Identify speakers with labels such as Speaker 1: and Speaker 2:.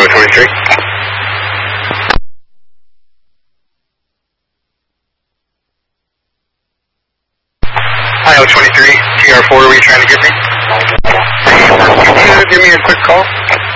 Speaker 1: 23. Iowa 23, TR4, were you trying to get me? Can you give me a quick call?